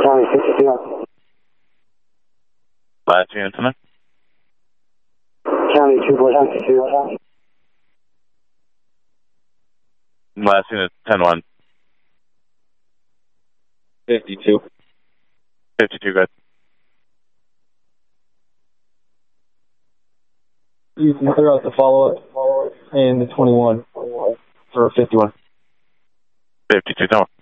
County 52. Last unit tonight. County 247. Last unit 10-1. 52. 52, good. You can clear out the follow-up and the 21 for 51. 52, 10-1.